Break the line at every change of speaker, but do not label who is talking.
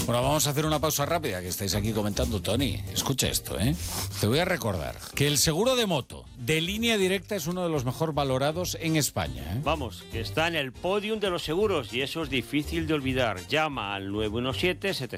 Bueno, vamos a hacer una pausa rápida, que estáis aquí comentando, Tony. Escucha esto, ¿eh? Te voy a recordar que el seguro de moto de Línea Directa es uno de los mejor valorados en España, ¿eh?
Vamos, que está en el podium de los seguros y eso es difícil de olvidar. Llama al 917